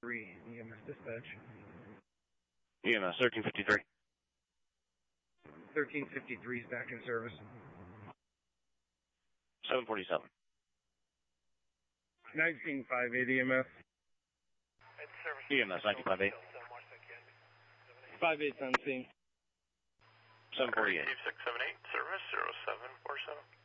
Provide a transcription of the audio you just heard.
1353, EMS dispatch. EMS 1353. 1353 is back in service. 747. 1958 EMS. EMS 958. 58 on scene. 748. 2678, service 0747.